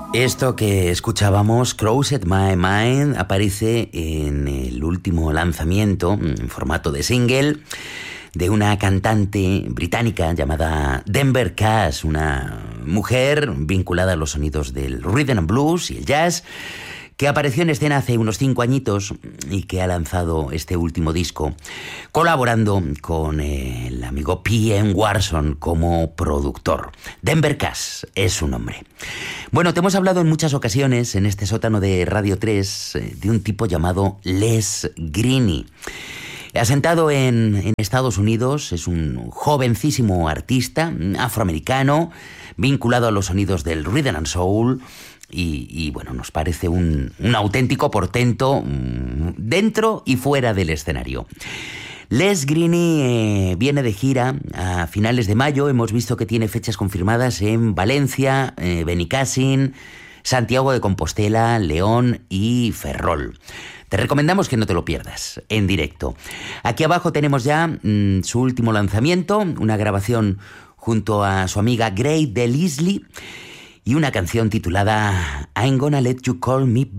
Esto que escuchábamos, Crossed My Mind, aparece en el último lanzamiento en formato de single de una cantante británica llamada Denver Cass, una mujer vinculada a los sonidos del rhythm and blues y el jazz, que apareció en escena hace unos 5 añitos y que ha lanzado este último disco colaborando con el amigo P.M. Warson como productor. Denver Cass es su nombre. Bueno, te hemos hablado en muchas ocasiones en este sótano de Radio 3 de un tipo llamado Les Greene. Asentado en Estados Unidos, es un jovencísimo artista afroamericano vinculado a los sonidos del rhythm and soul. Y bueno, nos parece un auténtico portento dentro y fuera del escenario. Les Greene viene de gira a finales de mayo. Hemos visto que tiene fechas confirmadas en Valencia, Benicàssim, Santiago de Compostela, León y Ferrol. Te recomendamos que no te lo pierdas en directo. Aquí abajo tenemos ya su último lanzamiento, una grabación junto a su amiga Grace Delisle, y una canción titulada I'm Gonna Let You Call Me